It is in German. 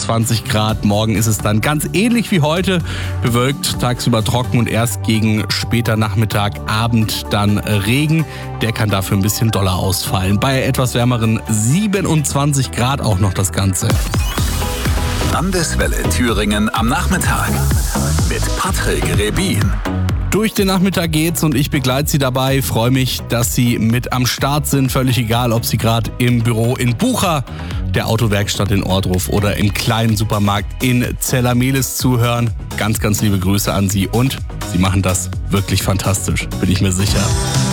20 Grad. Morgen ist es dann ganz ähnlich wie heute. Bewölkt, tagsüber trocken und erst gegen später Nachmittag, Abend dann Regen. Der kann dafür ein bisschen doller ausfallen. Bei etwas wärmeren 27 Grad auch noch das Ganze. Landeswelle Thüringen am Nachmittag mit Patrick Rebin. Durch den Nachmittag geht's und ich begleite Sie dabei. Freue mich, dass Sie mit am Start sind. Völlig egal, ob Sie gerade im Büro in Bucha, der Autowerkstatt in Ohrdruf oder im kleinen Supermarkt in Zellermehlis zuhören. Ganz, ganz liebe Grüße an Sie und Sie machen das wirklich fantastisch, bin ich mir sicher.